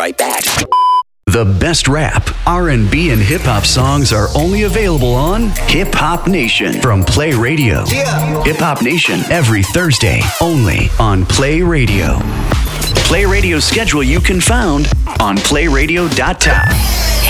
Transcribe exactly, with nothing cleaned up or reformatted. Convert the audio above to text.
right back. The best rap, R and B, and hip-hop songs are only available on Hip Hop Nation from Play Radio. Yeah. Hip Hop Nation every Thursday only on Play Radio. Play Radio schedule you can found on play radio dot top.